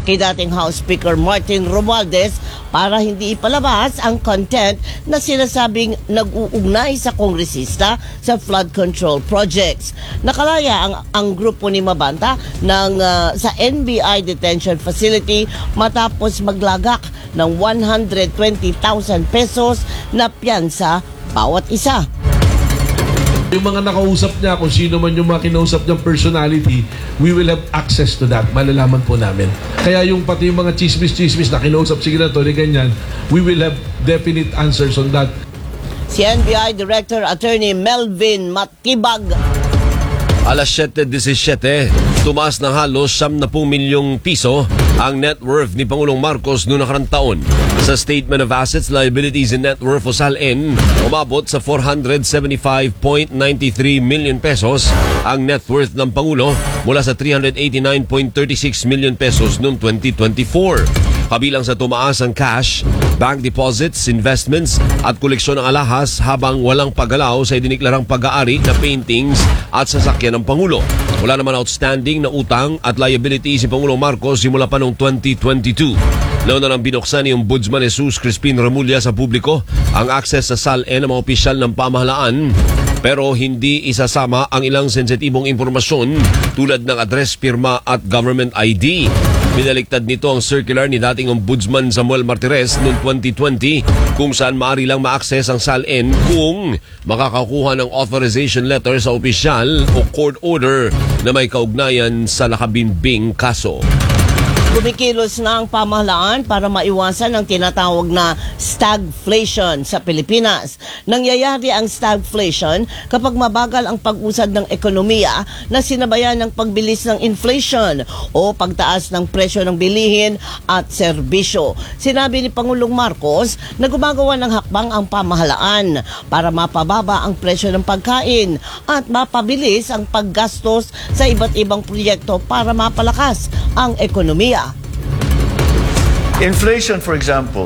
kay dating House Speaker Martin Romualdez para hindi ipalabas ang content na sinasabing nag-uugnay sa kongresista sa flood control projects. Nakalaya ang grupo ni Mabanta sa NBI detention facility matapos maglagak ng 120,000 pesos na piyansa bawat isa. Yung mga nakausap niya, kung sino man yung mga kinausap niyang personality, we will have access to that. Malalaman po namin. Kaya yung pati yung mga chismis na kinausap, sige na to, ganyan, we will have definite answers on that. Si NBI Director Attorney Melvin Matibag. Alas 7:17, tumaas ng halos 10 milyong piso ang net worth ni Pangulong Marcos noong nakarang taon. Sa Statement of Assets, Liabilities and Net Worth o SALN, umabot sa 475.93 million pesos ang net worth ng Pangulo mula sa 389.36 million pesos noong 2024. Kabilang sa tumaas ang cash, bank deposits, investments at koleksyon ng alahas habang walang paggalaw sa idiniklarang pag-aari na paintings at sasakyan ng Pangulo. Wala naman outstanding na utang at liability si Pangulong Marcos simula pa noong 2022. Noon na nang binuksan ni Ombudsman Jesus Crispin Remulla sa publiko ang access sa SALN ng mga opisyal ng pamahalaan, pero hindi isasama ang ilang sensitibong impormasyon tulad ng address, pirma at government ID. Pinaliktad nito ang circular ni dating Ombudsman Samuel Martires noong 2020 kung saan maaari lang ma-access ang SALN kung makakakuha ng authorization letter sa opisyal o court order na may kaugnayan sa nakabimbing kaso. Kumikilos na ang pamahalaan para maiwasan ang tinatawag na stagflation sa Pilipinas. Nangyayari ang stagflation kapag mabagal ang pag-usad ng ekonomiya na sinabayan ng pagbilis ng inflation o pagtaas ng presyo ng bilihin at serbisyo. Sinabi ni Pangulong Marcos na gumagawa ng hakbang ang pamahalaan para mapababa ang presyo ng pagkain at mapabilis ang paggastos sa iba't ibang proyekto para mapalakas ang ekonomiya. Inflation, for example,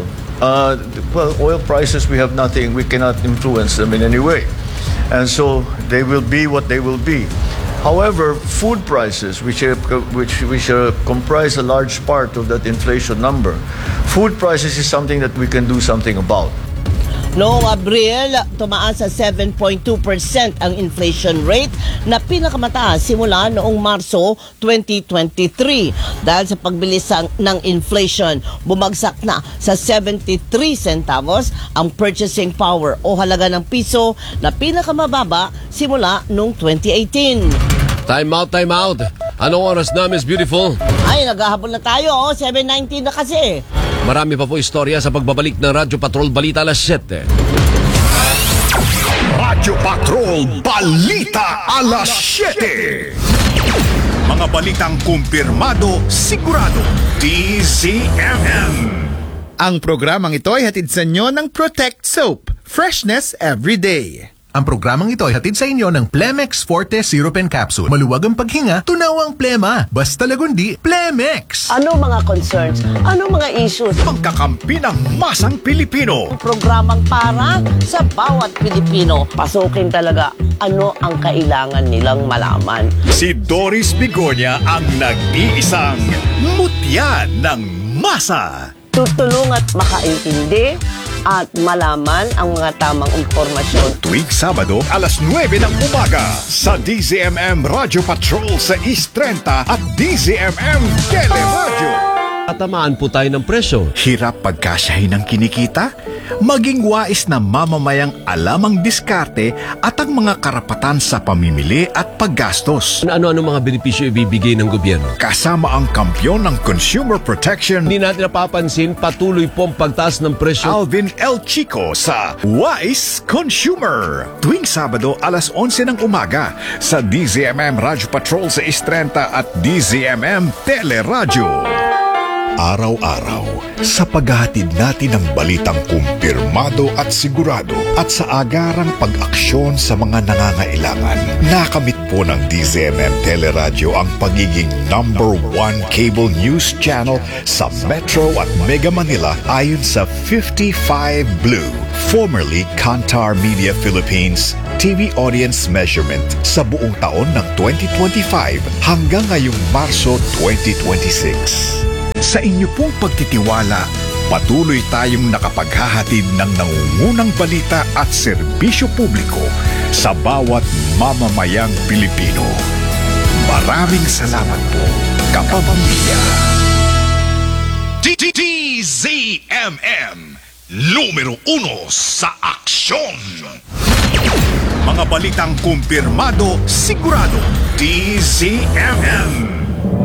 oil prices, we cannot influence them in any way. And so they will be what they will be. However, food prices, which comprise a large part of that inflation number, food prices is something that we can do something about. Noong Abril, tumaas sa 7.2% ang inflation rate na pinakamataas simula noong Marso 2023. Dahil sa pagbilis ng inflation, bumagsak na sa 73 centavos ang purchasing power o halaga ng piso na pinakamababa simula noong 2018. Time out. Anong oras na, Miss Beautiful? Ay, naghahabol na tayo. 7:19 na kasi. Marami pa po istorya sa pagbabalik ng Radyo Patrol Balita alas 7. Radyo Patrol Balita alas 7. Mga balitang kumpirmado, sigurado, DZMM. Ang programang ito ay hatid sa inyo ng Protect Soap. Freshness every day. Ang programang ito ay hatid sa inyo ng Plemex Forte Syrup and Capsule. Maluwag ang paghinga, tunaw ang plema. Basta lagundi, Plemex! Ano mga concerns? Ano mga issues? Pagkakampi ng masang Pilipino. Programang para sa bawat Pilipino. Pasukin talaga ano ang kailangan nilang malaman. Si Doris Bigonya ang nag-iisang mutya ng masa. Tutulong at makaintindi at malaman ang mga tamang impormasyon. Tuwing Sabado, alas 9 ng umaga sa DZMM Radio Patrol sa East 30 at DZMM Teleradio. Tatamaan po tayo ng presyo. Hirap pagkasyahin ng kinikita? Maging wais na mamamayang alam ang diskarte at ang mga karapatan sa pamimili at paggastos. Ano-ano mga benepisyo ibibigay ng gobyerno? Kasama ang kampyon ng consumer protection, Hindi natin napapansin, patuloy po ang pagtaas ng presyo. Alvin L. Chico sa Wise Consumer. Tuwing Sabado, alas 11 ng umaga sa DZMM Radio Patrol sa East 30 at DZMM Teleradio. Araw-araw, sa paghahatid natin ng balitang kumpirmado at sigurado at sa agarang pag-aksyon sa mga nangangailangan, nakamit po ng DZMM Teleradio ang pagiging #1 cable news channel sa Metro at Mega Manila ayon sa 55 Blue, formerly Kantar Media Philippines, TV audience measurement sa buong taon ng 2025 hanggang ngayong Marso 2026. Sa inyo pong pagtitiwala, patuloy tayong nakapaghahatid ng nangungunang balita at serbisyo publiko sa bawat mamamayang Pilipino. Maraming salamat po, kapamilya. DZMM, numero 1 sa aksyon. Mga balitang kumpirmado, sigurado. DZMM.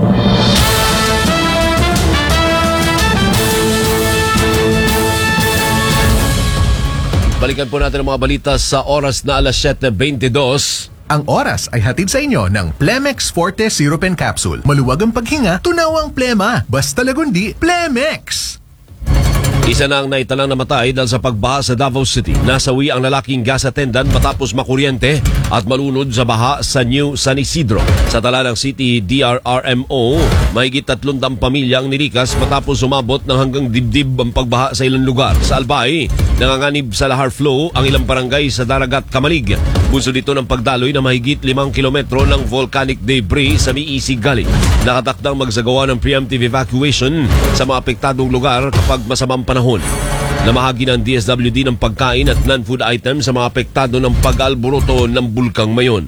Balikan po natin ang mga balita sa oras na alas 7:22. Ang oras ay hatid sa inyo ng Plemex Forte Syrup and Capsule. Maluwag ang paghinga, tunawang plema. Basta lagundi, Plemex! Isa na ang naitalang namatay dahil sa pagbaha sa Davao City. Nasawi ang lalaking gas attendant matapos makuryente at malunod sa baha sa New San Isidro. Sa tala ng City DRRMO, mahigit 300 pamilya ang nilikas matapos umabot ng hanggang dibdib ang pagbaha sa ilang lugar. Sa Albay, nanganganib sa lahar flow ang ilang barangay sa Daragat, Kamalig. Bunso dito ng pagdaloy na mahigit 5 kilometro ng volcanic debris sa Miisi Gully. Nakatakdang magsagawa ng preemptive evacuation sa mga apektadong lugar kapag masamang panahon. Namahagi ng DSWD ng pagkain at non-food items sa mga apektado ng pag-alboroto ng Bulkang Mayon.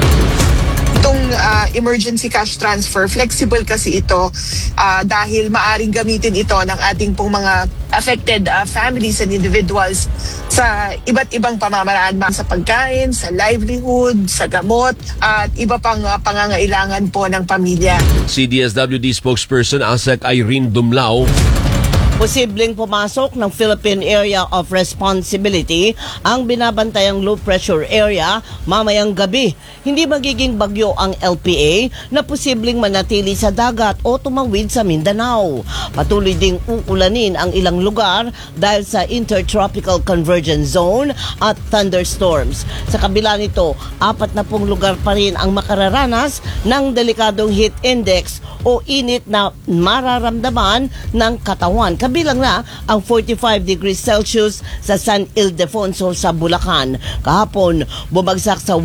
Itong emergency cash transfer, flexible kasi ito dahil maaring gamitin ito ng ating pong mga affected families and individuals sa iba't ibang pamamaraan, sa pagkain, sa livelihood, sa gamot, at iba pang pangangailangan po ng pamilya. Si DSWD spokesperson ASEC Irene Dumlao, Posibleng pumasok ng Philippine Area of Responsibility ang binabantayang low pressure area mamayang gabi. Hindi magiging bagyo ang LPA na posibleng manatili sa dagat o tumawid sa Mindanao. Patuloy ding uulanin ang ilang lugar dahil sa Intertropical Convergence Zone at thunderstorms. Sa kabila nito, 40 lugar pa rin ang makararanas ng delikadong heat index o init na mararamdaman ng katawan. Kabilang na ang 45 degrees Celsius sa San Ildefonso sa Bulacan. Kahapon, bumagsak sa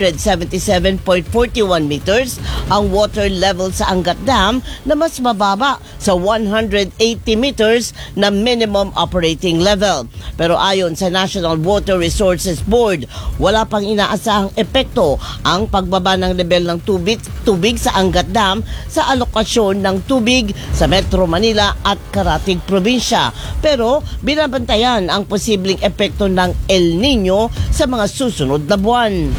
177.41 meters ang water level sa Angat Dam na mas mababa sa 180 meters na minimum operating level. Pero ayon sa National Water Resources Board, wala pang inaasahang epekto ang pagbaba ng level ng tubig sa Angat Dam sa alokasyon ng tubig sa Metro Manila at Karatig Probinsya. Pero binabantayan ang posibleng epekto ng El Nino sa mga susunod na buwan.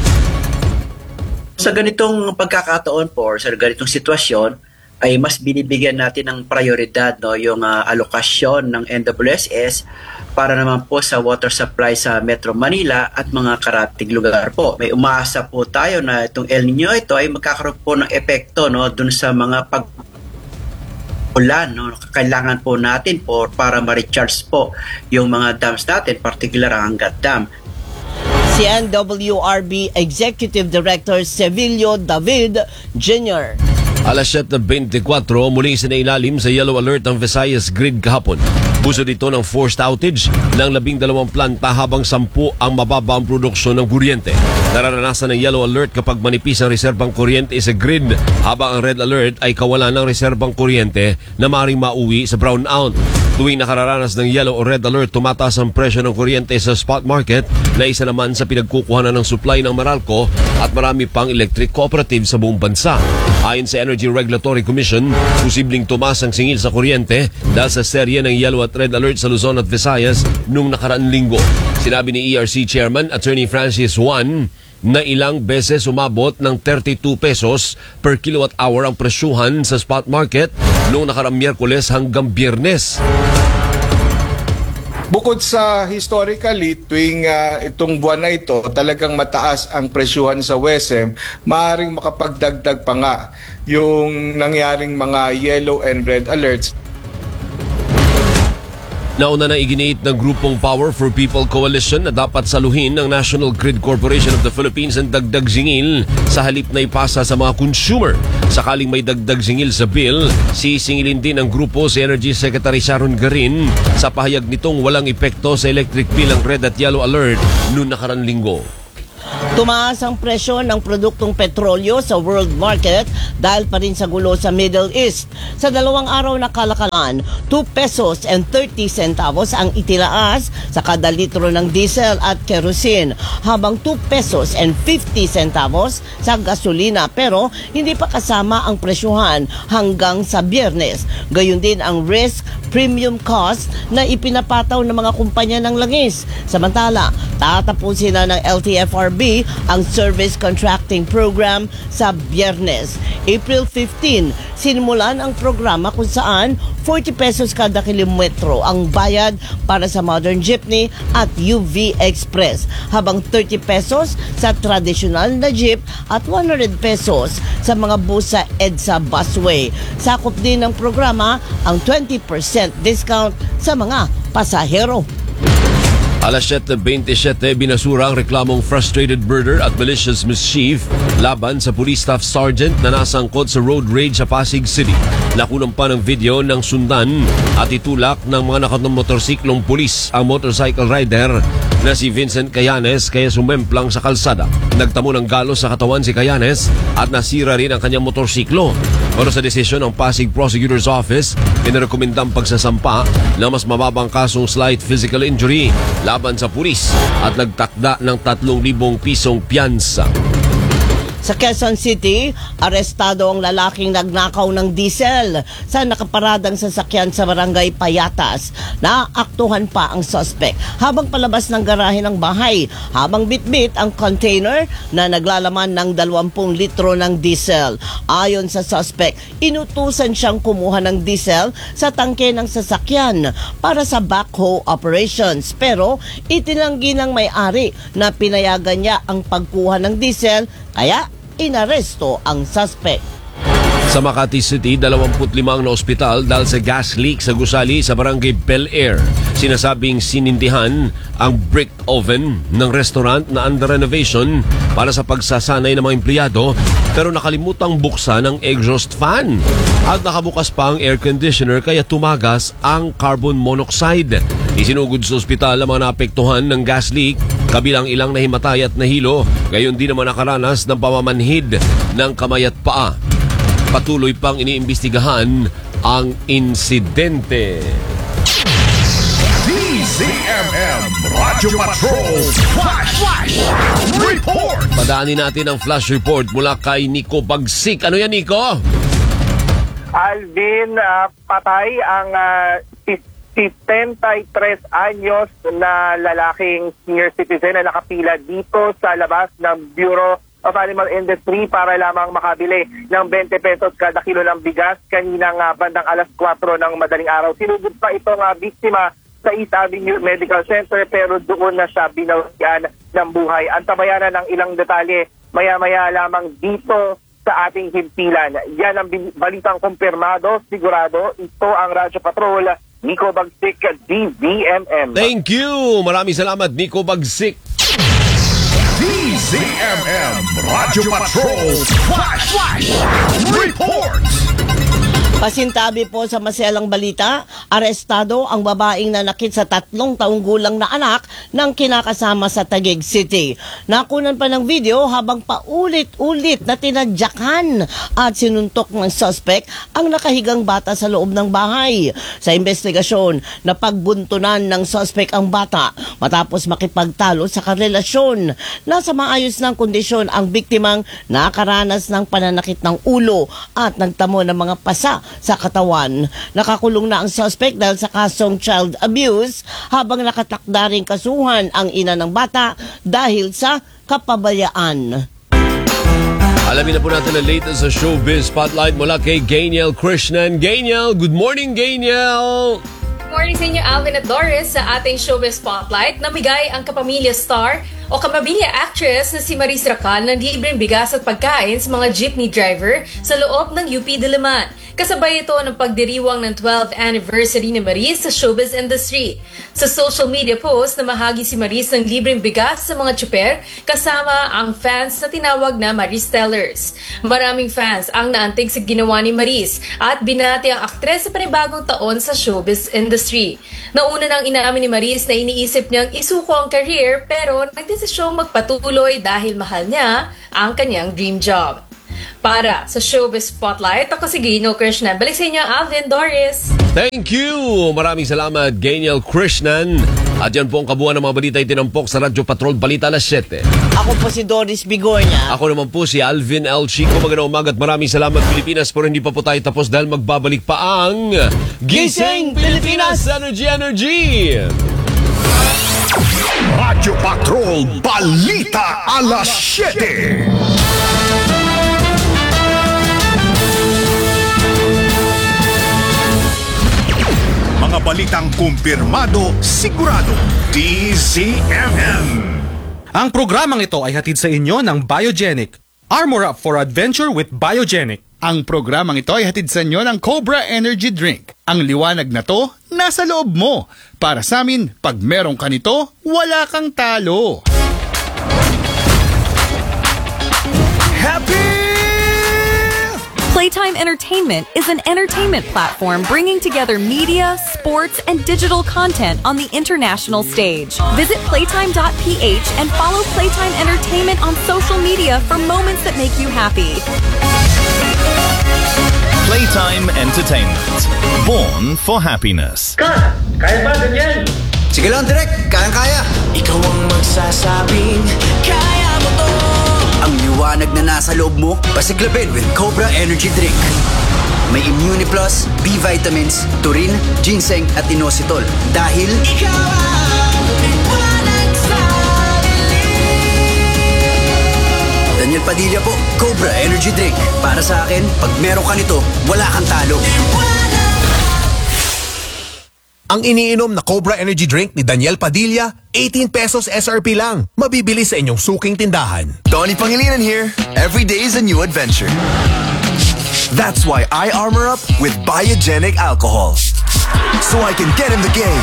Sa ganitong pagkakataon po, sa ganitong sitwasyon, ay mas binibigyan natin ng prioridad yung alokasyon ng NWSS para naman po sa water supply sa Metro Manila at mga karatig lugar po. May umaasa po tayo na itong El Nino ito ay magkakaroon po ng epekto dun sa mga ulan, kailangan po natin para ma-recharge po yung mga dams natin, particular ang Angat Dam. Si NWRB Executive Director Sevilio David Jr. Alas 7:24, muling sinailalim sa yellow alert ang Visayas grid kahapon. Buso dito ng forced outage ng 12 planta habang 10 ang mababa ang produksyon ng kuryente. Nararanasan ng yellow alert kapag manipis ang reserbang kuryente sa grid, habang ang red alert ay kawalan ng reserbang kuryente na maaaring mauwi sa brownout. Tuwing nakararanas ng yellow o red alert, tumataas ang presyo ng kuryente sa spot market na isa naman sa pinagkukuhanan ng supply ng Meralco at marami pang electric cooperative sa buong bansa. Ayon sa Energy Regulatory Commission, posibleng tumaas ang singil sa kuryente dahil sa serye ng yellow at red alert sa Luzon at Visayas nung nakaraang linggo. Sinabi ni ERC Chairman Attorney Francis Juan na ilang beses umabot ng 32 pesos per kilowatt hour ang presyuhan sa spot market noong nakaraang Miyerkules hanggang Biyernes. Bukod sa historically, tuwing itong buwan na ito, talagang mataas ang presyuhan sa WESM, maaaring makapagdagdag pa nga yung nangyaring mga yellow and red alerts. Nauna na iginiit ng grupong Power for People Coalition na dapat saluhin ng National Grid Corporation of the Philippines ang dagdag singil sa halip na ipasa sa mga consumer. Sakaling may dagdag singil sa bill, sisingilin din ang grupo si Energy Secretary Sharon Garin sa pahayag nitong walang epekto sa electric bill ang red at yellow alert noong nakarang linggo. Tumaas ang presyo ng produktong petrolyo sa world market dahil pa rin sa gulo sa Middle East. Sa 2 araw na kalakalan, 2 pesos and 30 centavos ang itinaas sa kada litro ng diesel at kerosene, habang 2 pesos and 50 centavos sa gasolina, pero hindi pa kasama ang presyuhan hanggang sa Biyernes. Gayon din ang risk premium cost na ipinapataw ng mga kumpanya ng langis. Samantala, tatapusin na ng LTFRB ang service contracting program sa Biyernes. April 15, sinimulan ang programa kung saan 40 pesos kada kilometro ang bayad para sa modern jeepney at UV Express, habang 30 pesos sa traditional na jeep at 100 pesos sa mga bus sa EDSA busway. Sakop din ng programa ang 20% discount sa mga pasahero. Alas 7:27, binasura ang reklamong frustrated murder at malicious mischief laban sa police staff sergeant na nasangkot sa road rage sa Pasig City. Nakunan pa ng video ng sundan at itulak ng mga nakamotorsiklong pulis ang motorcycle rider na si Vincent Cayanes, kaya sumemplang sa kalsada. Nagtamo ng galos sa katawan si Cayanes at nasira rin ang kanyang motorsiklo. Para sa desisyon ng Pasig Prosecutor's Office, pinarekomenda ang pagsasampa ng mas mababang kasong slight physical injury laban sa pulis at nagtakda ng 3,000 pisong piyansa. Sa Quezon City, arestado ang lalaking nagnakaw ng diesel sa nakaparadang sasakyan sa barangay Payatas. Naaktuhan pa ang suspect habang palabas ng garahe ng bahay, habang bitbit ang container na naglalaman ng 20 litro ng diesel. Ayon sa suspect, inutusan siyang kumuha ng diesel sa tangke ng sasakyan para sa backhoe operations, pero itinanggi ng may-ari na pinayagan niya ang pagkuha ng diesel, kaya inaresto ang suspect. Sa Makati City, 25 na ospital dahil sa gas leak sa gusali sa barangay Bel Air. Sinasabing sinindihan ang brick oven ng restaurant na under renovation para sa pagsasanay ng mga empleyado, pero nakalimutang buksan ang exhaust fan. At nakabukas pa ang air conditioner, kaya tumagas ang carbon monoxide. Isinugod sa ospital ang mga naapektuhan ng gas leak, kabilang ilang nahimatay at nahilo. Gayon din naman nakaranas ng pamamanhid ng kamay at paa. Patuloy pang iniimbestigahan ang insidente. DZMM Radyo Patrol Flash Report. Padaanin natin ang flash report mula kay Nico Bagsik. Ano yan, Nico? Alvin, patay ang 73 anyos na lalaking senior citizen na nakapila dito sa labas ng Bureau of Animal Industry para lamang makabili ng 20 pesos kada kilo ng bigas kaninang bandang alas 4 ng madaling araw. Sinugod pa itong biktima sa East Avenue Medical Center, pero doon na siya binawian ng buhay. Antabayanan ng ilang detalye maya-maya lamang dito sa ating himpilan. Yan ang balitang kumpirmado, sigurado. Ito ang Radyo Patrol, Nico Bagsik, DZMM. Thank you! Maraming salamat, Nico Bagsik. DZMM Radyo Patrol Flash Report. Pasintabi po sa maselang balita, arestado ang babaeng nanakit sa 3 taong gulang na anak ng kinakasama sa Taguig City. Nakunan pa ng video habang paulit-ulit na tinadyakan at sinuntok ng suspect ang nakahigang bata sa loob ng bahay. Sa investigasyon, napagbuntunan ng suspect ang bata matapos makipagtalo sa karelasyon. Nasa maayos ng kondisyon ang biktimang nakaranas ng pananakit ng ulo at nagtamo ng mga pasa sa katawan. Nakakulong na ang suspect dahil sa kasong child abuse, habang nakatakda ring kasuhan ang ina ng bata dahil sa kapabayaan. Alamin na po natin ang latest sa Showbiz Spotlight mula kay Gainiel Krishnan. Gainiel, good morning, Gainiel! Good morning sa inyo, Alvin at Doris, sa ating Showbiz Spotlight. Namigay ang kapamilya star o kapamilya actress na si Maris Racal ng libreng bigas at pagkain sa mga jeepney driver sa loob ng UP Diliman. Kasabay ito ng pagdiriwang ng 12th anniversary ni Maris sa showbiz industry. Sa social media post, namahagi si Maris ng libreng bigas sa mga tsuper kasama ang fans na tinawag na Maris Tellers. Maraming fans ang naantig sa ginawa ni Maris at binati ang aktres sa panibagong taon sa showbiz industry. Nauna nang inaamin ni Maris na iniisip niyang isuko ang career, pero nagdesisyon nagdesisyong magpatuloy dahil mahal niya ang kanyang dream job. Para sa Showbiz Spotlight, ako si Gino Krishnan. Balik sa inyo, Alvin Doris. Thank you! Maraming salamat, Geniel Krishnan. At yan po ang kabuuan ng mga balita itinampok sa Radyo Patrol Balita Alas 7. Ako po si Doris Bigornia. Ako naman po si Alvin L. Chico. Magandang umaga at maraming salamat, Pilipinas. Pero hindi pa po tayo tapos dahil magbabalik pa ang Gising Pilipinas Energy Energy! Radyo Patrol Balita Alas 7. Mga balitang kumpirmado, sigurado, DZMM. Ang programang ito ay hatid sa inyo ng Biogenic. Armor up for adventure with Biogenic. Ang programang ito ay hatid sa inyo ng Cobra Energy Drink. Ang liwanag na to, nasa loob mo. Para sa amin, pag meron ka nito, wala kang talo. Happy! Playtime Entertainment is an entertainment platform bringing together media, sports, and digital content on the international stage. Visit playtime.ph and follow Playtime Entertainment on social media for moments that make you happy. Playtime Entertainment. Born for happiness. Kaya ba ganyan? Sige lang, direct. Kayang-kaya. Ikaw ang magsasabing kaya mo to. Ang liwanag na nasa loob mo, pasiklabin with Cobra Energy Drink. May Immune Plus, B vitamins, taurine, ginseng at inositol. Dahil ikaw ang liwanag sa dilim. Daniel Padilla po, Cobra Energy Drink. Para sa akin, pag meron ka nito, wala kang talo. Ang iniinom na Cobra Energy Drink ni Daniel Padilla, 18 pesos SRP lang. Mabibili sa inyong suking tindahan. Donnie Pangilinan here. Every day is a new adventure. That's why I armor up with Biogenic alcohol. So I can get in the game.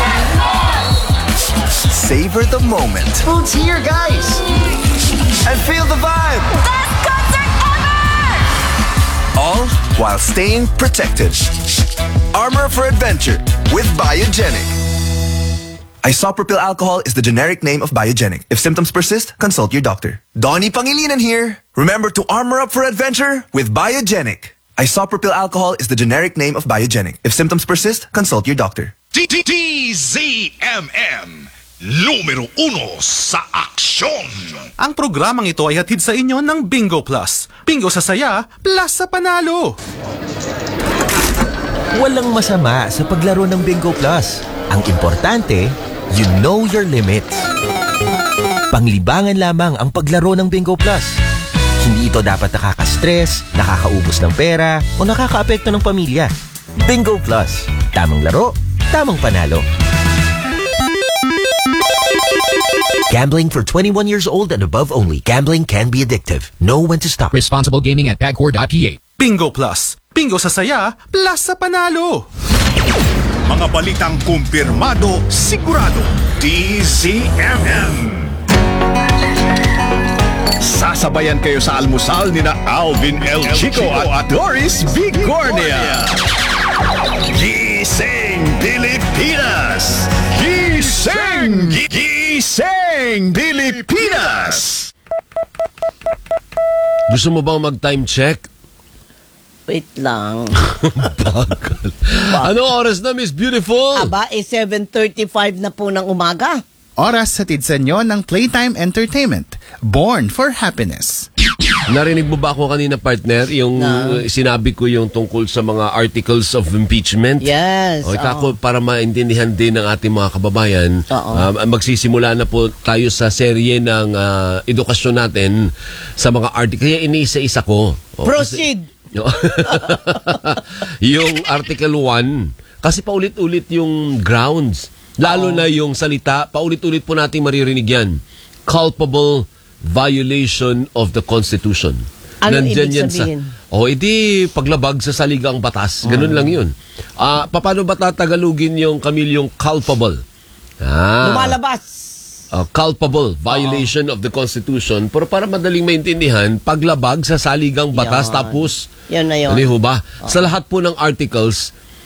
Savor the moment. Food's here, guys. And feel the vibe. Best concert ever! All while staying protected. Armor for adventure with Biogenic. Isopropyl alcohol is the generic name of Biogenic. If symptoms persist, consult your doctor. Donnie Pangilinan here. Remember to armor up for adventure with Biogenic. Isopropyl alcohol is the generic name of Biogenic. If symptoms persist, consult your doctor. DZMM. Numero 1 sa aksyon. Ang programang ito ay hatid sa inyo ng Bingo Plus. Bingo sa saya, plus sa panalo. Walang masama sa paglaro ng Bingo Plus. Ang importante, you know your limits. Panglibangan lamang ang paglaro ng Bingo Plus. Hindi ito dapat nakaka-stress, nakakaubos ng pera, o nakakaapekto ng pamilya. Bingo Plus. Tamang laro, tamang panalo. Gambling for 21 years old and above only. Gambling can be addictive. Know when to stop. Responsible gaming at pagcor.ph. Bingo Plus. Bingo sa saya, plus sa panalo. Mga balitang kumpirmado, sigurado, DZMM. Sasabayan kayo sa almusal ni na Alvin L. Chico at Doris Bigornia. Gising Pilipinas! Gising! Gising Pilipinas! Gusto mo bang mag-time check? Wait lang. Bagal. Ano oras na, Miss Beautiful? Aba, 7:35 na po ng umaga. Oras hatid sa inyo ng Playtime Entertainment. Born for happiness. Narinig mo ba ako kanina, partner, yung sinabi ko yung tungkol sa mga articles of impeachment? Yes. O, kako, para maintindihan din ng ating mga kababayan, magsisimula na po tayo sa serye ng edukasyon natin sa mga articles. Kaya iniisa-isa ko. Proceed! Yung Article 1, kasi paulit-ulit yung grounds. Lalo na yung salita, paulit-ulit po natin maririnig yan. Culpable violation of the Constitution. Ano ibig sabihin? Edi paglabag sa saligang batas. Ganun lang yun. Paano ba tatagalugin yung kamilyong culpable? Lumalabas. Culpable violation of the Constitution. Pero para madaling maintindihan, paglabag sa saligang batas, tapos yan na yun. Ano ba? Sa lahat po ng articles,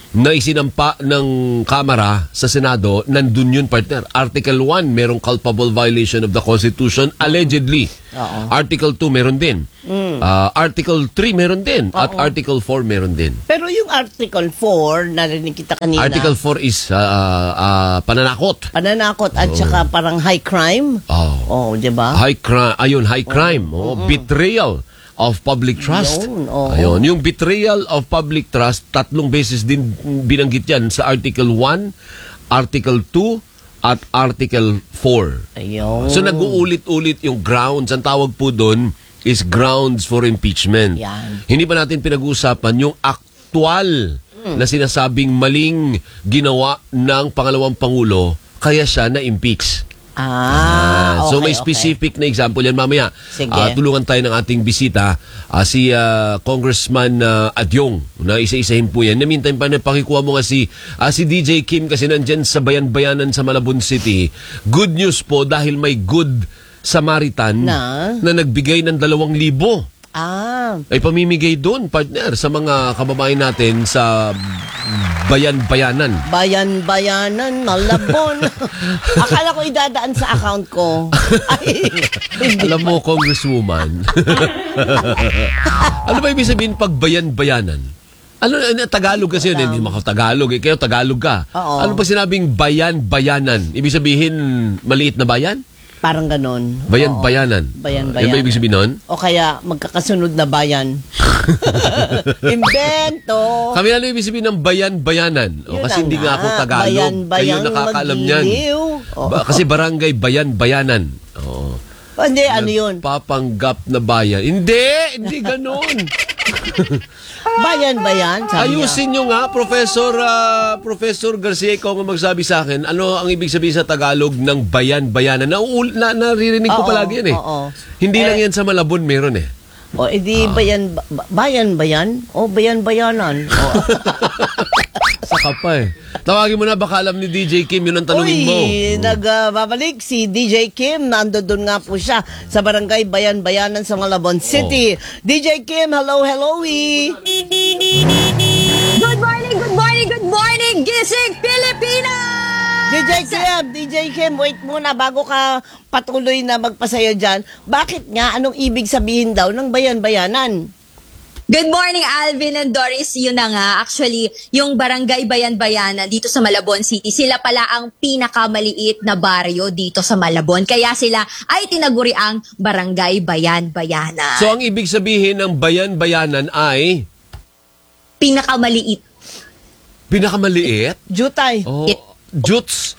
na isinampa ng Kamara sa Senado, nandun yun, partner. Article 1, merong culpable violation of the Constitution, allegedly. Article 2, meron din. Article 3, meron din. At Article 4, meron din. Pero yung Article 4, narinig kita kanina. Article 4 is pananakot. Pananakot at saka parang high crime. Oh, di ba? High crime. Betrayal of public trust. Ayun. Yung betrayal of public trust, 3 beses din binanggit yan sa Article 1, Article 2, at Article 4. Ayun. So nag-uulit-ulit yung grounds. Ang tawag po doon is grounds for impeachment. Yan. Hindi pa natin pinag-uusapan yung actual na sinasabing maling ginawa ng pangalawang Pangulo kaya siya na-impeach. So may specific na example yan mamaya. Tulungan tayo ng ating bisita, si Congressman Adyong, na isa-isahin po yan. In the meantime, pakikuha mo nga si DJ Kim kasi nandyan sa Bayan-Bayanan sa Malabon City. Good news po dahil may good Samaritan na nagbigay ng 2,000. Ay pamimigay doon, partner, sa mga kababayan natin sa Bayan-Bayanan. Bayan-Bayanan, Malabon. Akala ko idadaan sa account ko. Alam mo, Congresswoman. Ano ba ibig sabihin pag Bayan-Bayanan? Ano, Tagalog kasi yun, hindi makatagalog. Kayo Tagalog ka. Ano pag sinabing Bayan-Bayanan? Ibig sabihin maliit na bayan? Parang ganon. Bayan-Bayanan. Bayan-Bayanan. Yan ba ibig sabihin nun? O kaya magkakasunod na bayan. Invento. Kami ano ibig sabihin ng Bayan-Bayanan? Kasi hindi nga ako Tagalog. Kayo nakakaalam niyan. Kasi barangay Bayan-Bayanan. Hindi, ano yun? Papanggap na bayan. Hindi ganon. Bayan-bayan, sabi ayusin nyo nga, Professor Garcia, ikaw nga magsabi sa akin, ano ang ibig sabihin sa Tagalog ng bayan-bayanan? Naririnig ko palagi yan eh. Hindi lang yan sa Malabon, meron eh. Edi bayan-bayan? Bayan-bayanan. Saka pa eh. Tawagin mo na, baka alam ni DJ Kim, yun ang tanungin mo. Nagbabalik si DJ Kim. Nando doon nga po siya sa barangay Bayan-Bayanan sa Malabon City. DJ Kim, hello. Good morning, Gising Pilipinas! DJ Kim, wait muna bago ka patuloy na magpasaya dyan. Bakit nga? Anong ibig sabihin daw ng bayan-bayanan? Good morning, Alvin and Doris. Yun na nga. Actually, yung barangay Bayan-Bayanan dito sa Malabon City, sila pala ang pinakamaliit na baryo dito sa Malabon. Kaya sila ay tinaguri ang barangay Bayan-Bayanan. So, ang ibig sabihin ng Bayan-Bayanan ay? Pinakamaliliit. Pinakamaliit? Jutay. Juts.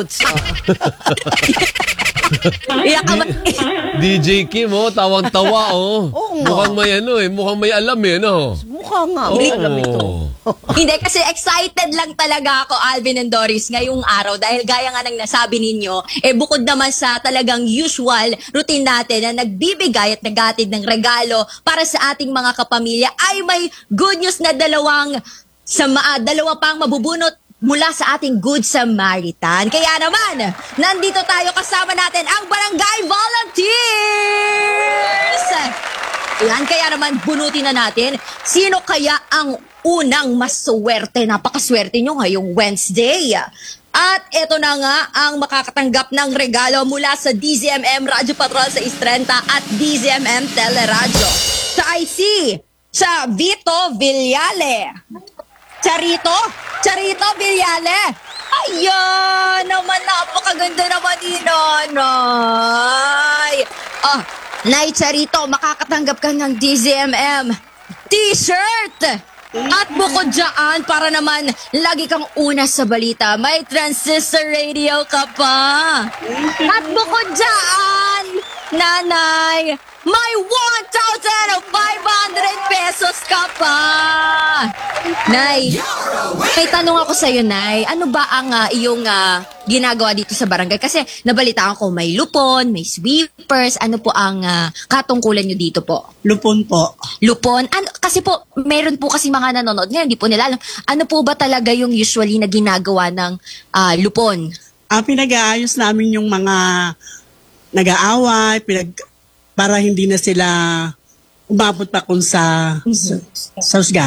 DJ Kim, tawang-tawa, mukhang may mukhang may alam Mukha nga, may alam ito. Hindi, kasi excited lang talaga ako, Alvin and Doris, ngayong araw. Dahil gaya nga ng nasabi ninyo, bukod naman sa talagang usual routine natin na nagbibigay at naghatid ng regalo para sa ating mga kapamilya, ay may good news na dalawa pang mabubunot mula sa ating Good Samaritan. Kaya naman, nandito tayo, kasama natin ang Barangay Volunteers! Ayan, kaya naman bunutin na natin, sino kaya ang unang maswerte? Napakaswerte nyo ngayong Wednesday. At eto na nga ang makakatanggap ng regalo mula sa DZMM Radyo Patrol sa Istrenta at DZMM Teleradyo. Sa IC, sa Vito Villale. Charito Villale. Ayan, naman napakaganda naman ni Nanay. Nay Charito, makakatanggap ka ng DZMM T-shirt. At bukod dyan, para naman lagi kang una sa balita, may transistor radio ka pa. At bukod dyan, Nanay, may 1,500 pesos ka pa. Nay, may tanong ako sa'yo, Nay. Ano ba ang iyong ginagawa dito sa barangay? Kasi nabalitaan ko may lupon, may sweepers. Ano po ang katungkulan nyo dito po? Lupon po. Lupon? Kasi po, meron po kasi mga nanonood ngayon, hindi po nila alam. Ano po ba talaga yung usually na ginagawa ng lupon? Pinag-aayos namin yung mga nag-aaway, para hindi na sila umabot pa kung sa husgado.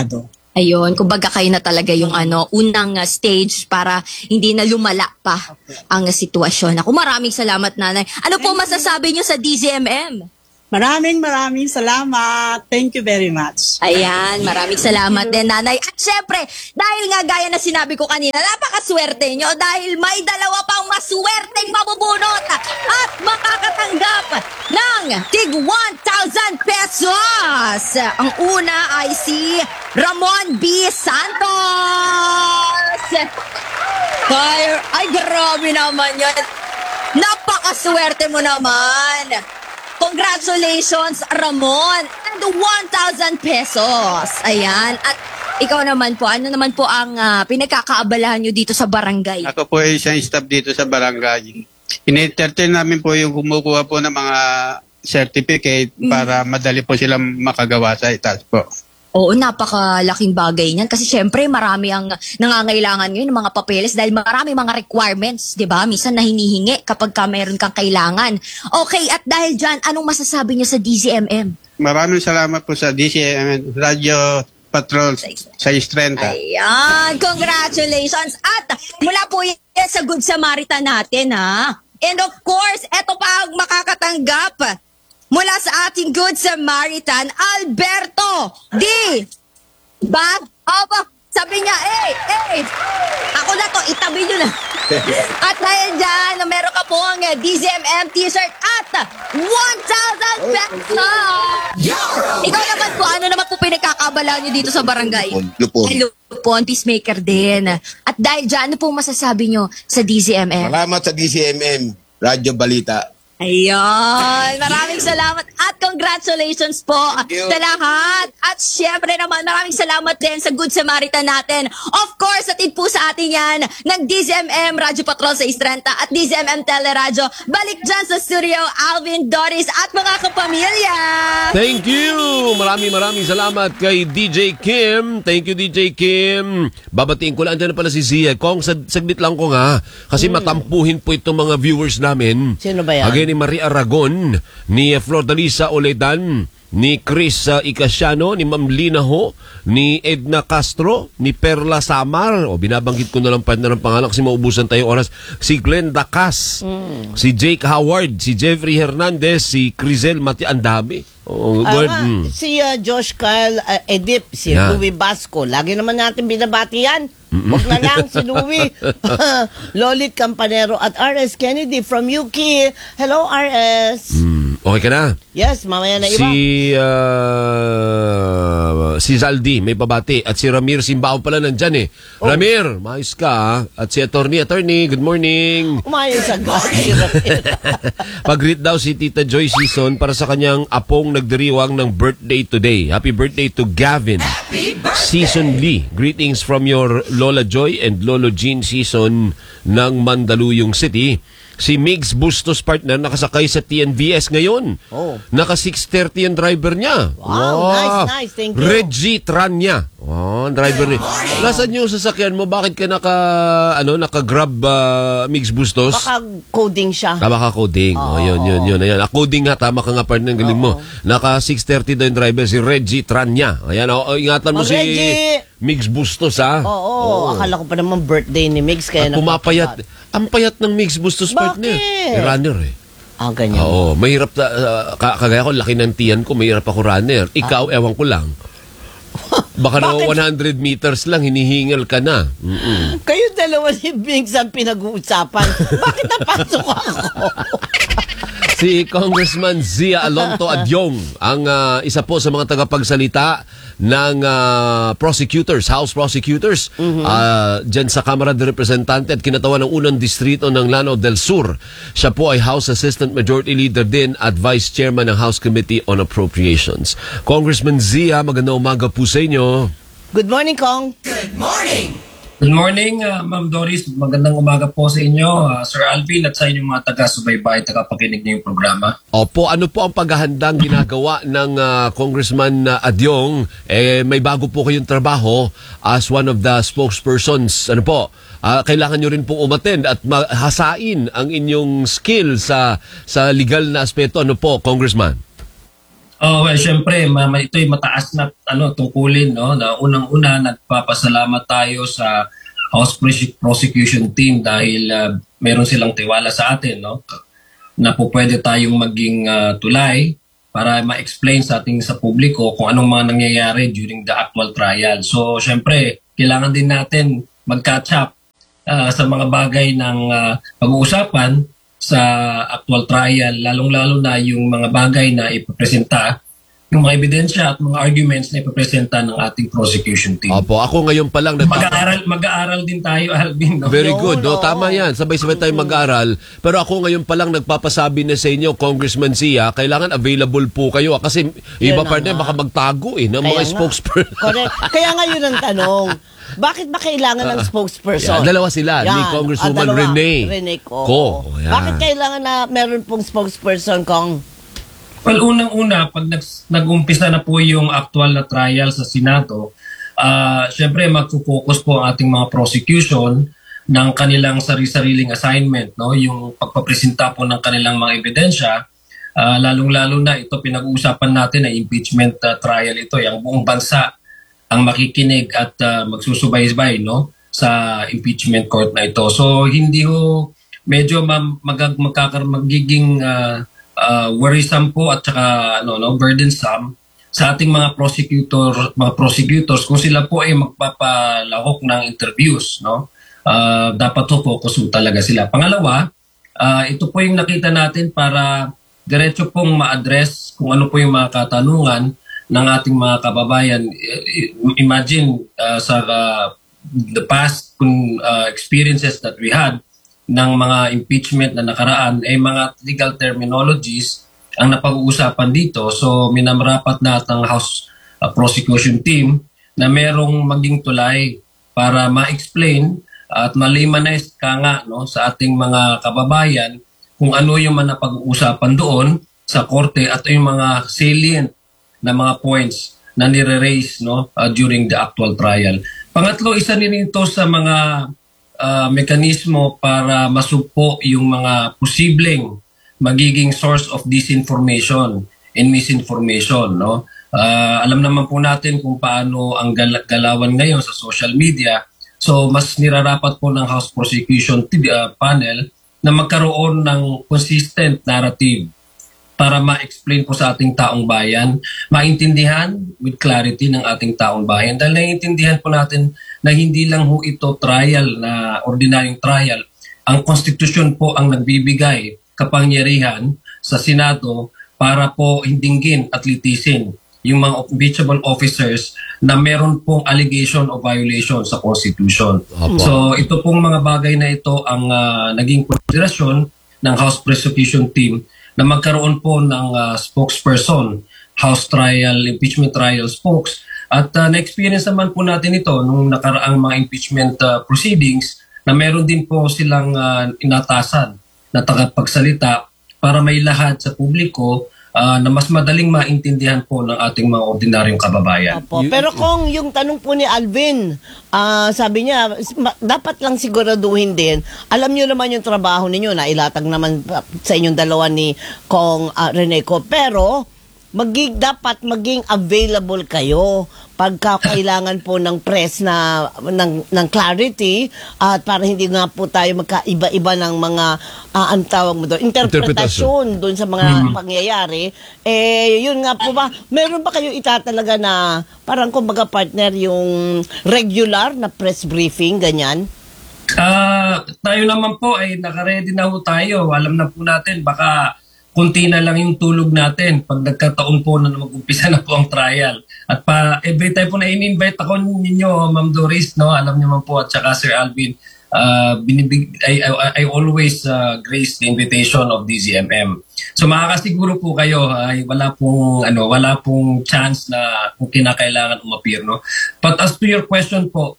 Ayun, kumbaga kayo na talaga yung unang stage para hindi na lumala pa ang sitwasyon. Ako, maraming salamat, Nanay. Ano po masasabi niyo sa DZMM? Maraming salamat. Thank you very much. Ayan, maraming salamat din, Nanay. At syempre, dahil nga gaya na sinabi ko kanina, napakaswerte nyo dahil may dalawa pang maswerteng mabubunot at makakatanggap ng tig 1,000 pesos. Ang una ay si Ramon B. Santos. Ay, grabe naman yan. Napakaswerte mo naman. Congratulations, Ramon! And 1,000 pesos. Ayan. At ikaw naman po, ano naman po ang pinagkakaabalahan nyo dito sa barangay? Ako po ay isang staff dito sa barangay. In-entertain namin po yung kumukuha po ng mga certificate para madali po silang makagawa sa itaas po. Oo, napakalaking bagay niyan kasi syempre marami ang nangangailangan ngayon ng mga papeles dahil marami mga requirements, 'di ba? Minsan na hinihingi kapag meron kang kailangan. Okay, at dahil diyan, anong masasabi niyo sa DZMM? Maraming salamat po sa DZMM Radio Patrol sa Istrenta. Ayan, congratulations! At mula po yan sa Good Samaritan natin, ha? And of course, eto pa ang makakatanggap mula sa ating Good Samaritan, Alberto D. Bag of, sabi niya, ako na to, itabi nyo na. At dahil dyan, meron ka po ang DZMM t-shirt at 1,000 pesos. Ikaw naman po, ano naman po pinagkakaabalahan nyo dito sa barangay? Lupon, peacemaker din. At dahil dyan, ano po masasabi nyo sa DZMM? Salamat sa DZMM, Radyo Balita. Ayun, maraming salamat at congratulations po sa lahat. At syempre naman, maraming salamat din sa Good Samaritan natin. Of course, atid po sa atin yan ng DZMM Radyo Patrol sa Istrenta at DZMM Teleradyo. Balik dyan sa studio, Alvin, Doris at mga kapamilya. Thank you! Maraming salamat kay DJ Kim. Thank you, DJ Kim. Babatiin ko lang, andyan na pala si Zia. Kong, saglit lang ko nga. Kasi matampuhin po itong mga viewers namin. Sino ba yan? Again, ni Maria Aragon, ni Flordalisa Oledan, ni Chris Icasiano, ni Ma'am Lina Ho, ni Edna Castro, ni Perla Samar, binabanggit ko na lang pa ng pangalan kasi maubusan tayo oras, si Glenn Dacas, si Jake Howard, si Jeffrey Hernandez, si Crizel Mati, ang dami. Si Josh Kyle Edip, si Louie Basco, lagi naman natin binabati yan. Huwag na lang si Louie. Lolit Campanero at RS Kennedy from UK. Hello, RS. Okay ka na? Yes, mamaya na iba. Si Zaldi, may pabati. At si Ramir Simbao pala nandyan Ramir, maayos ka ha? At si Attorney, good morning. Umayos agad si Ramir. Pag-greet daw si Tita Joy Season para sa kanyang apong nagdiriwang ng birthday today. Happy birthday to Gavin Season Lee. Greetings from your Lola Joy and Lolo Jean Season ng Mandaluyong City. Si Migs Bustos partner nakasakay sa TNVS ngayon. Naka 6:30 ang driver niya. Wow, nice. Thank you. Reggie Tranya. Ang driver niya. Nasaan yung sasakyan mo? Bakit ka naka-grab Migs Bustos? Baka coding siya. Baka coding. Yun. Ayan. Coding nga, tama ka nga partner, galing mo. Naka 6:30 daw yung driver, si Reggie Tranya. Ayan, ingatan mo si Migs Bustos, ha? Oo. Akala ko pa naman birthday ni Migs. Kaya pumapayat. Ang payat ng Migs Bustos partner. Bakit? Runner ganyan. Oo, mahirap kagaya ko, laki ng tiyan ko, mahirap ako runner. Ikaw, ewan ko lang. Baka na 100 meters lang, hinihingal ka na. Kayo dalawa ni Migs ang pinag-uusapan. Bakit napasok ako? Si Congressman Zia Alonto Adyong, ang isa po sa mga tagapagsalita ng House prosecutors, dyan sa Kamara de Representante at kinatawan ng unang distrito ng Lanao del Sur. Siya po ay House Assistant Majority Leader din at Vice Chairman ng House Committee on Appropriations. Congressman Zia, magandang umaga po sa inyo. Good morning, Kong. Good morning! Good morning, Ma'am Doris. Magandang umaga po sa inyo, Sir Alvin, at sa inyong mga taga-subaybay, tagapakinig ng programa. Opo, ano po ang paghahandang ginagawa ng Congressman Adyong? May bago po kayong trabaho as one of the spokespersons. Ano po? Kailangan nyo rin pong umattend at hasain ang inyong skill sa legal na aspeto. Ano po, Congressman? Oh, well, syempre, ito'y mataas na tungkulin, no? Na unang-una, nagpapasalamat tayo sa House Prosecution Team dahil meron silang tiwala sa atin, no? Na po pwede tayong maging tulay para ma-explain sa publiko kung anong mga nangyayari during the actual trial. So, syempre, kailangan din natin mag-catch up sa mga bagay ng pag-uusapan sa actual trial, lalong-lalo na yung mga bagay na ipapresenta, yung mga ebidensya at mga arguments na ipapresenta ng ating prosecution team. Opo, ako ngayon pa lang Mag-aaral din tayo, Alvin. No? Very good. No, tama yan. Sabay-sabay tayo mag-aaral. Pero ako ngayon pa lang nagpapasabi na sa inyo, Congressman Zia, kailangan available po kayo. Kasi iba pa rin baka magtago ng mga spokesperson. Correct. Kaya nga yun ang tanong. Bakit ba kailangan ng spokesperson? Dalawa sila. Ni Congresswoman Rene Co. Yan. Bakit kailangan na meron pong spokesperson, Kong? Well, unang-una, pag nag-umpisa na po yung actual na trial sa Senado, syempre magpo-focus po ang ating mga prosecution ng kanilang sari-sariling assignment, no? Yung pagpapresenta po ng kanilang mga ebidensya, lalong-lalo na ito pinag-uusapan natin na impeachment trial ito, yung buong bansa ang makikinig at magsusubaybay, no, sa impeachment court na ito. So hindi ho medyo magiging worrisome po at saka burdensome sa ating mga prosecutors kung sila po ay magpapalahok ng interviews, no. Dapat ho focus talaga sila. Pangalawa, ito po yung nakita natin para diretso pong ma-address kung ano po yung mga katanungan ng ating mga kababayan. Imagine sa the past experiences that we had ng mga impeachment na nakaraan ay mga legal terminologies ang napag-uusapan dito. So minamrapat na ang House Prosecution Team na merong maging tulay para ma-explain at ma-limanize no, sa ating mga kababayan kung ano yung mga napag-uusapan doon sa korte at yung mga salient na mga points na nire-raise, no, during the actual trial. Pangatlo, isa din ito sa mga mekanismo para masugpo yung mga posibleng magiging source of disinformation and misinformation, no. Alam naman po natin kung paano ang galawan ngayon sa social media. So mas nirarapat po ng House Prosecution Panel na magkaroon ng consistent narrative para ma-explain po sa ating taong bayan, maintindihan with clarity ng ating taong bayan. Dahil naiintindihan po natin na hindi lang ho ito trial na ordinaryong trial. Ang konstitusyon po ang nagbibigay kapangyarihan sa Senado para po hindingin at litisin yung mga impeachable officers na meron pong allegation o violation sa Constitution. So ito pong mga bagay na ito ang naging konsiderasyon ng House Prosecution Team na magkaroon po ng spokesperson, House Impeachment Trial spokes. At na-experience naman po natin ito nung nakaraang mga impeachment proceedings na meron din po silang inatasan na tagapagsalita para may lahat sa publiko na mas madaling maintindihan po ng ating mga ordinaryong kababayan. Opo. Pero kung yung tanong po ni Alvin, sabi niya, dapat lang siguraduhin din, alam niyo naman yung trabaho ninyo, na ilatag naman sa inyong dalawa ni Kong Rene Co. Pero dapat maging available kayo pagka kailangan po ng press na ng clarity at para hindi nga po tayo magkaiba-iba ng mga ang tawag mo doon, interpretasyon doon sa mga pangyayari. Yun nga po ba, meron ba kayo itatalaga na parang kumbaga partner yung regular na press briefing, ganyan? Tayo naman po ay nakaready na po tayo. Alam na po natin, baka kunti na lang yung tulog natin pag nagkataon po na mag-umpisa na po ang trial. At every time po na in-invite ako ninyo, Ma'am Doris, no, alam niyo man po, at saka Sir Alvin, I always grace the invitation of DZMM. So makakasiguro po kayo, wala pong chance na kung kinakailangan umapir, no. But as to your question po,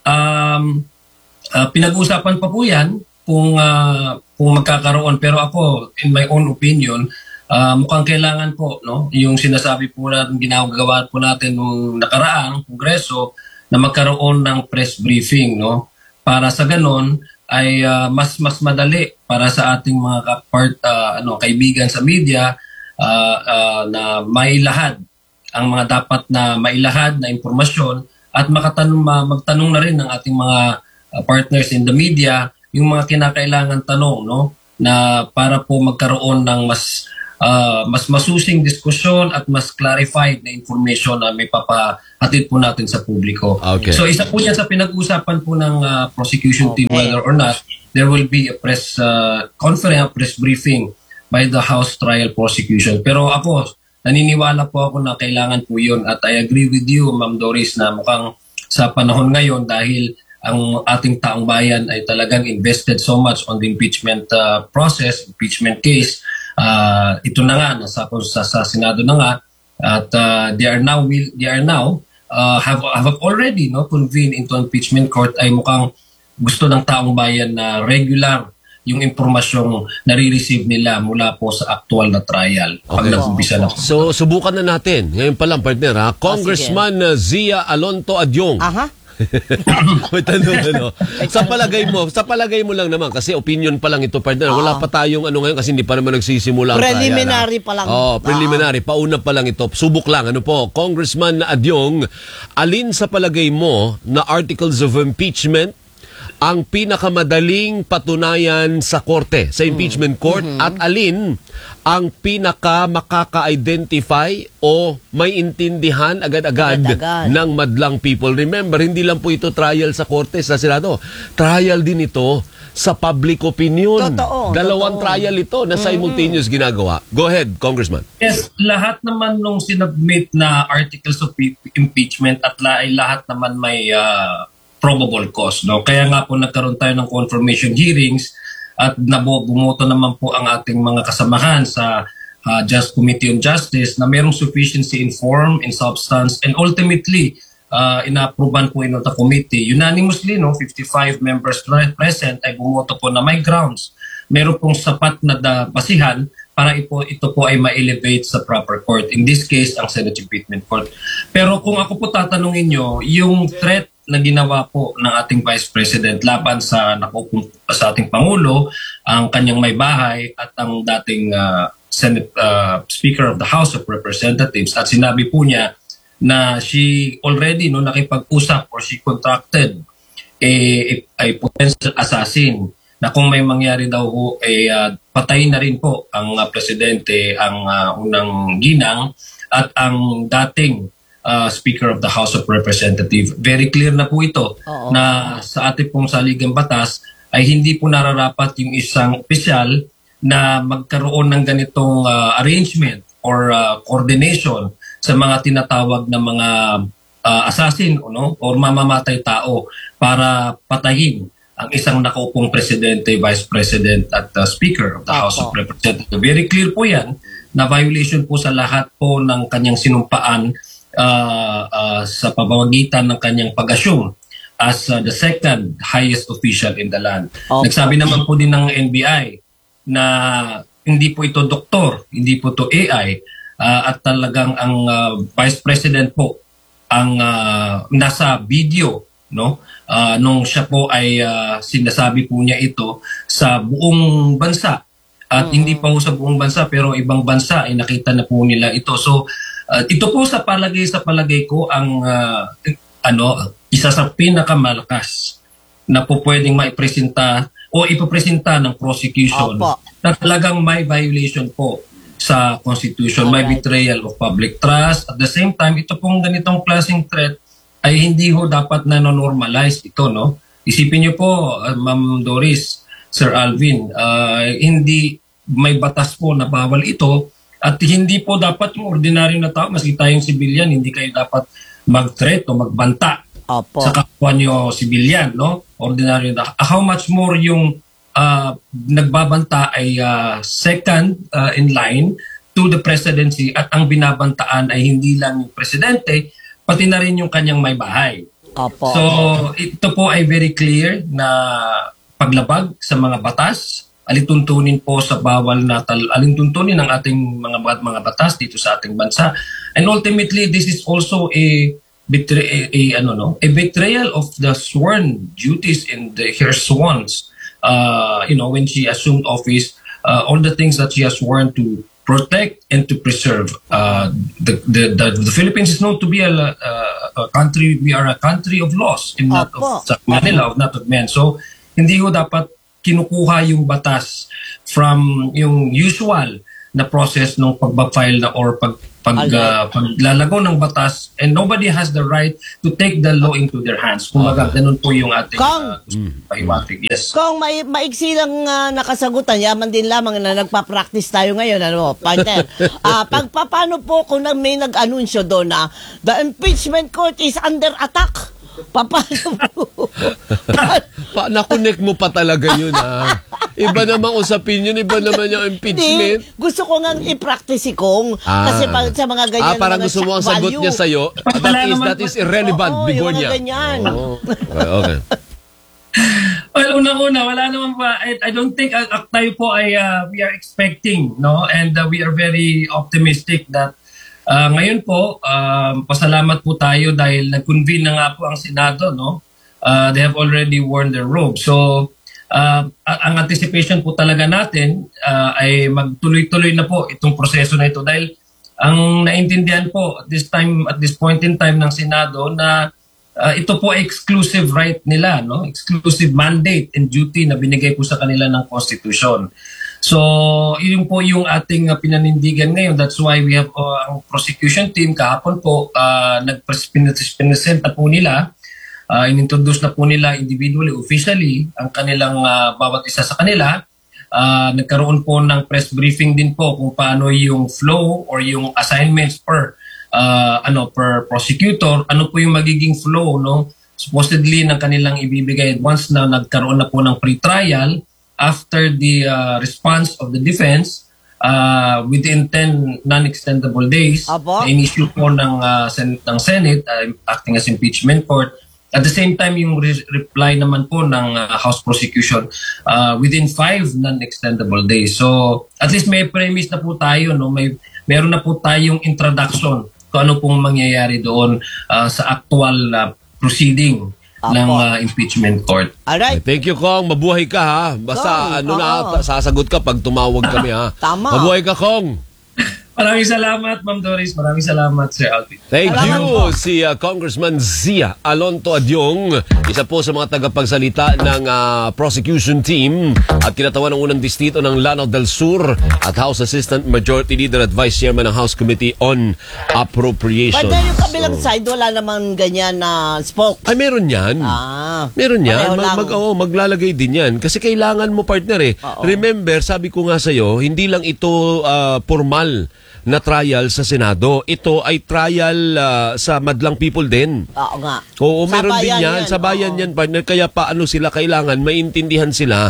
pinag-uusapan pa po yan kung magkakaroon, pero ako in my own opinion mukhang kailangan po, no, yung sinasabi po natin, ginagawa po natin nung nakaraang kongreso na magkaroon ng press briefing, no, para sa ganon ay mas madali para sa ating mga kaibigan sa media na mailahad ang mga dapat na mailahad na impormasyon at magtanong na rin ng ating mga partners in the media yung mga kinakailangan tanong, no, na para po magkaroon ng mas masusing diskusyon at mas clarified na information na may papahatid po natin sa publiko. Okay. So isa po yan sa pinag-usapan po ng prosecution team, whether or not there will be a press conference, press briefing by the House Trial Prosecution. Pero ako, naniniwala po ako na kailangan po yun at I agree with you, Ma'am Doris, na mukhang sa panahon ngayon dahil ang ating taong bayan ay talagang invested so much on the impeachment process, impeachment case. Ito na nga nasa sa Senado na nga at they are now have already convened into impeachment court ay mukhang gusto ng taong bayan na regular yung impormasyong nare-receive nila mula po sa actual na trial pag nag-umpisa na. So subukan na natin ngayon pa lang, partner, ha? Congressman Zia Alonto Adyong. May tanong, sa palagay mo lang naman kasi opinion pa lang ito, partner. Wala pa tayong ngayon kasi hindi pa naman nagsisimula ang preliminary pa lang. Preliminary, pauna pa lang ito. Subok lang, Congressman Adyong, alin sa palagay mo na articles of impeachment ang pinakamadaling patunayan sa korte, sa impeachment court, at alin ang pinaka makaka-identify o may intindihan agad-agad ng madlang people? Remember, hindi lang po ito trial sa korte, sa Senado. Trial din ito sa public opinion. Dalawang trial ito na simultaneous ginagawa. Go ahead, Congressman. Yes, lahat naman nung sinubmit na articles of impeachment at lahat naman may probable cause, no? Kaya nga po nagkaroon tayo ng confirmation hearings at bumoto naman po ang ating mga kasamahan sa Just Committee on Justice na mayroong sufficiency in form, in substance, and ultimately inapprovean po in the committee unanimously, 55 members present ay bumoto po na may grounds. Meron pong sapat na basihan para ito po ay ma-elevate sa proper court. In this case, ang Senate Impeachment Court. Pero kung ako po tatanungin nyo, yung threat na ginawa po ng ating Vice President laban sa ating Pangulo, ang kanyang may bahay at ang dating Senate Speaker of the House of Representatives, at sinabi po niya na she already nakipag-usap or she contracted a potential assassin na kung may mangyari daw ho, patayin na rin po ang presidente, ang unang ginang at ang dating Speaker of the House of Representatives. Very clear na po ito na sa ating pong saligang batas ay hindi po nararapat yung isang opisyal na magkaroon ng ganitong arrangement or coordination sa mga tinatawag na mga assassin or mamamatay tao para patayin ang isang nakaupong presidente, vice president at speaker of the House of Representatives. Very clear po yan na violation po sa lahat po ng kanyang sinumpaan sa pamamagitan ng kanyang pag-assume as the second highest official in the land. Nagsabi naman po din ng NBI na hindi po ito doktor, hindi po ito AI, at talagang ang Vice President po ang nasa video, nung siya po ay sinasabi po niya ito sa buong bansa. At hindi pa po sa buong bansa pero ibang bansa ay nakita na po nila ito. So ito po sa palagay ko ang isa sa pinakamalakas na po pwedeng maipresenta o ipapresenta ng prosecution na talagang may violation po sa Constitution, may betrayal of public trust. At the same time, ito pong ganitong klaseng threat ay hindi ho dapat na-normalize ito, Isipin niyo po, Ma'am Doris, Sir Alvin, hindi may batas po na bawal ito. At hindi po dapat yung ordinaryo na tao, maski tayong sibilyan, hindi kayo dapat mag-threat o magbanta sa kapwa nyo sibilyan, ordinaryo na. How much more yung nagbabanta ay second in line to the presidency at ang binabantaan ay hindi lang yung presidente, pati na rin yung kanyang may bahay. So ito po ay very clear na paglabag sa mga batas, alituntunin po sa bawal na alituntunin ng ating mga batas dito sa ating bansa. And ultimately, this is also a betrayal of the sworn duties in her swans. When she assumed office, all the things that she has sworn to protect and to preserve. The Philippines is known to be a country. We are a country of laws, and not of Manila, not of men. So hindi ko dapat kinukuha yung batas from yung usual na process ng pag-file na or paglalago ng batas, and nobody has the right to take the law into their hands. Kumbaga, ganun po yung ating pahiwatig. Yes. Kung maiksi lang nakasagutan, yaman din lamang na nagpa-practice tayo ngayon, ano, partner. Paano po kung may nag-anunsyo doon na the impeachment court is under attack? Paano po? Na-connect mo pa talaga yun, ha? Iba namang usapin yun, iba naman yung impeachment. Hindi, gusto ko nga i-practice kung kasi sa mga ganyan, parang gusto mo ang sagot niya sa'yo, that is irrelevant, Bigonya. Okay. Well, unang-una, wala naman pa. I don't think tayo po ay we are expecting, no? And we are very optimistic that ngayon po, pasalamat po tayo dahil nag-convene na nga po ang Senado, no? They have already worn their robe. So, ang anticipation po talaga natin ay magtuloy-tuloy na po itong proseso na ito dahil ang naintindihan po at this point in time ng Senado na ito po ay exclusive right nila, no? Exclusive mandate and duty na binigay po sa kanila ng Constitution. So, yun po yung ating pinanindigan ngayon. That's why we have ang prosecution team kahapon po nag-presenta po nila, inintroduce na po nila individually, officially, ang kanilang bawat isa sa kanila. Nagkaroon po ng press briefing din po kung paano yung flow or yung assignments per prosecutor, ano po yung magiging flow, no? Supposedly ng kanilang ibibigay once na nagkaroon na po ng pre-trial. After the response of the defense, within 10 non-extendable days, in-issue po ng Senate, acting as impeachment court. At the same time, yung reply naman po ng House prosecution within 5 non-extendable days. So, at least may premise na po tayo, no? Meron na po tayong introduction kung ano pong mangyayari doon sa actual proceeding ng impeachment court. Alright. Thank you, Kong. Mabuhay ka, ha? Basta sasagot ka pag tumawag kami, ha? Tama. Mabuhay ka, Kong. Maraming salamat, Ma'am Doris. Maraming salamat, Sir Alvin. Thank you, si Congressman Zia Alonto Adyong, isa po sa mga tagapagsalita ng prosecution team at kinatawan ng unang distrito ng Lanao del Sur at House Assistant Majority Leader at Vice Chairman ng House Committee on Appropriations. Pwede yung kabilang side, wala namang ganyan na spoke. Ay, meron yan. Meron yan. Maglalagay din yan. Kasi kailangan mo, partner, eh. Remember, sabi ko nga sa'yo, hindi lang ito formal na trial sa Senado. Ito ay trial sa madlang people din. Oo nga. Oo, meron din yan. Sa bayan yan, partner. Kaya paano sila kailangan maintindihan sila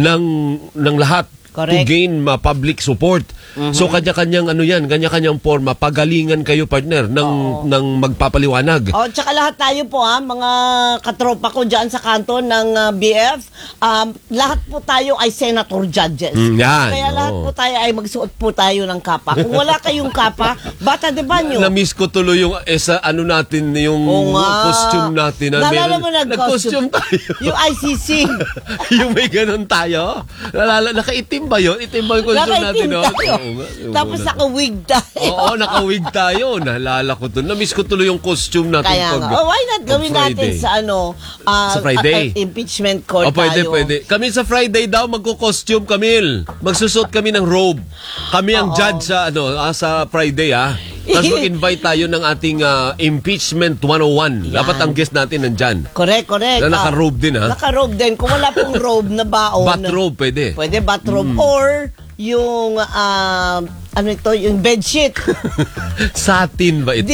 ng lahat. Correct. To gain public support. So kanya-kanyang kanya-kanyang forma, pagalingan kayo, partner, ng magpapaliwanag. Tsaka lahat tayo po, mga katropa ko dyan sa kanto ng BF, lahat po tayo ay senator judges. Yan. Kaya lahat po tayo ay magsuot po tayo ng kapa. Kung wala kayong kapa, bata de banyo. Na-miss ko tuloy yung natin, yung costume natin. Nalala mo nag-costume tayo. Yung ICC. Yung may ganun tayo. Nakaitim ba yun? Itim ba yung costume natin? Tapos naka-wig tayo. Oo, naka-wig tayo. Naalala ko doon. Na-miss ko tuloy yung costume natin. Kaya why not gawin natin sa sa Friday? Impeachment court pwede, tayo. Pwede. Kami sa Friday daw magko-costume, Camille. Magsusot kami ng robe. Kami ang judge sa Friday, ha? Tapos mag-invite tayo ng ating Impeachment 101. Yan. Dapat ang guest natin nandyan. Correct. Na naka-robe din, ha? Naka-robe din. Kung wala pong robe na baon. Bathrobe, pwede. Pwede bathrobe. Or yung, yung bedsheet. Satin ba ito?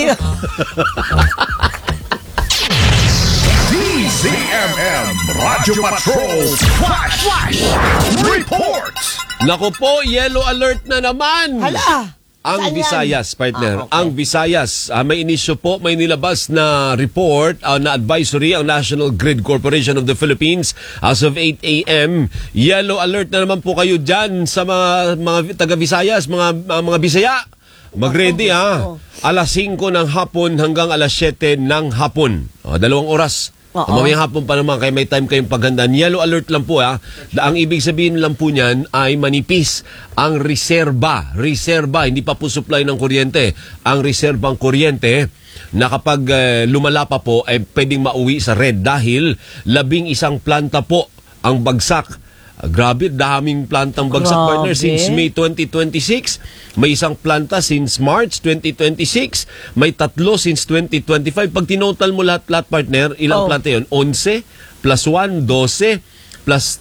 DZMM Radyo Patrol Flash Reports. Naku po, yellow alert na naman. Hala! Ang Visayas, partner. Ang Visayas, may inisyo po, may nilabas na report, na advisory ang National Grid Corporation of the Philippines as of 8 a.m. Yellow alert na naman po kayo dyan sa mga taga-Visayas, mga Bisaya. Mag-ready, ha? Alas 5 ng hapon hanggang alas 7 ng hapon. 2 oras Oo. Mamayang hapon pa naman, kaya may time kayong paghandaan. Yellow alert lang po Ang ibig sabihin lang po niyan ay manipis ang reserba. Reserba, hindi pa po supply ng kuryente. Ang reserbang kuryente na kapag lumala pa po ay pwedeng mauwi sa red dahil 11 planta po ang bagsak. Grabe, daming plantang bagsak, partner, since May 2026. May isang planta since March 2026. May 3 since 2025. Pag tinotal mo lahat partner, ilang planta yun? 11 plus 1, 12 plus